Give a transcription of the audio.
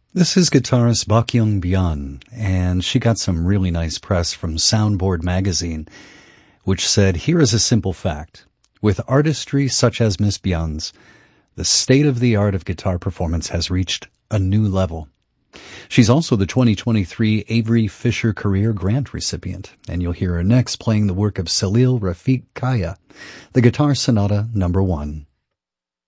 This is guitarist Baekhyun Byun, and she got some really nice press from Soundboard magazine, which said, "Here is a simple fact. With artistry such as Miss Byun's, the state of the art of guitar performance has reached a new level." She's also the 2023 Avery Fisher Career Grant recipient, and you'll hear her next playing the work of Salil Rafiq Kaya, the Guitar Sonata No. 1.